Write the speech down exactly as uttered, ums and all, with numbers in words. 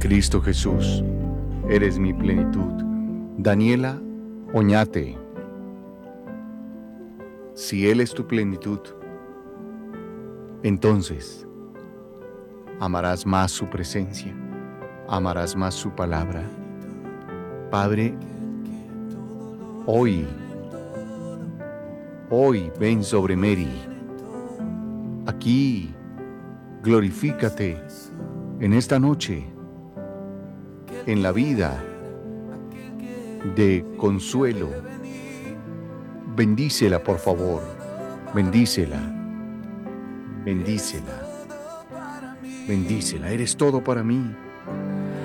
Cristo Jesús, eres mi plenitud. Daniela Oñate. Si Él es tu plenitud, entonces amarás más su presencia, amarás más su palabra. Padre, hoy, hoy ven sobre Mary. Aquí, glorifícate en esta noche, en la vida de Consuelo. Bendícela, por favor. Bendícela. Bendícela. Bendícela. Eres todo para mí.